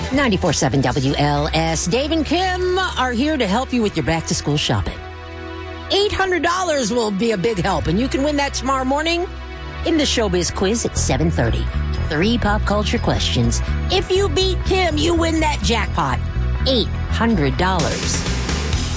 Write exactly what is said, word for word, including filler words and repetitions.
ninety-four point seven W L S. Dave and Kim are here to help you with your back-to-school shopping. eight hundred dollars will be a big help, and you can win that tomorrow morning in the Showbiz Quiz at seven thirty. Three pop culture questions. If you beat Kim, you win that jackpot. eight hundred dollars.